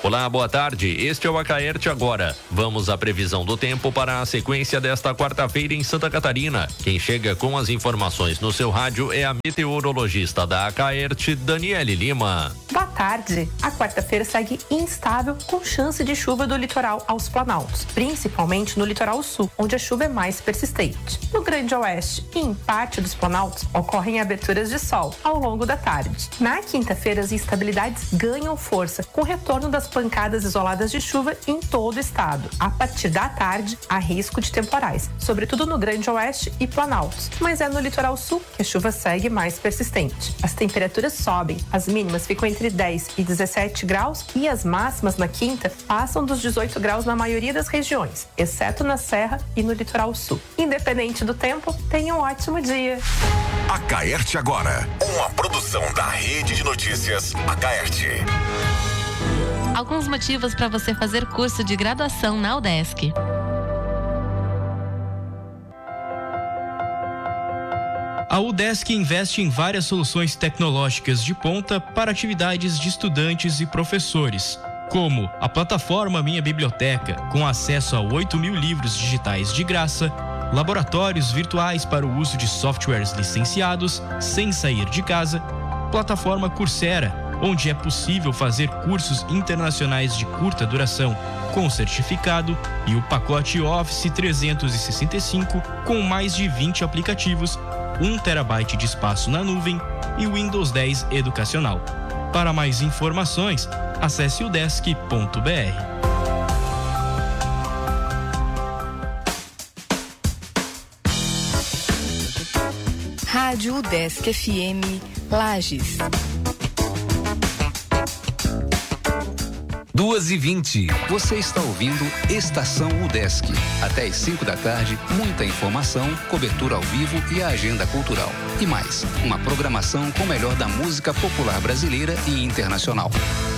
Olá, boa tarde. Este é o Acaerte Agora. Vamos à previsão do tempo para a sequência desta quarta-feira em Santa Catarina. Quem chega com as informações no seu rádio é a meteorologista da Acaerte, Daniele Lima. Boa tarde. A quarta-feira segue instável, com chance de chuva do litoral aos planaltos, principalmente no litoral sul, onde a chuva é mais persistente. No Grande Oeste e em parte dos planaltos, ocorrem aberturas de sol ao longo da tarde. Na quinta-feira, as instabilidades ganham força, com o retorno das pancadas isoladas de chuva em todo o estado. A partir da tarde, há risco de temporais, sobretudo no Grande Oeste e Planaltos, mas é no litoral sul que a chuva segue mais persistente. As temperaturas sobem, as mínimas ficam entre 10 e 17 graus e as máximas na quinta passam dos 18 graus na maioria das regiões, exceto na Serra e no litoral sul. Independente do tempo, tenha um ótimo dia. Acaerte Agora, uma produção da Rede de Notícias Acaerte. Alguns motivos para você fazer curso de graduação na UDESC. A UDESC investe em várias soluções tecnológicas de ponta para atividades de estudantes e professores, como a plataforma Minha Biblioteca, com acesso a 8.000 livros digitais de graça, laboratórios virtuais para o uso de softwares licenciados sem sair de casa, plataforma Coursera, onde é possível fazer cursos internacionais de curta duração com certificado, e o pacote Office 365 com mais de 20 aplicativos, 1 terabyte de espaço na nuvem e Windows 10 educacional. Para mais informações, acesse udesc.br. Rádio UDESC FM Lages. 2h20. Você está ouvindo Estação UDESC. Até às 5 da tarde, muita informação, cobertura ao vivo e a agenda cultural. E mais, uma programação com o melhor da música popular brasileira e internacional.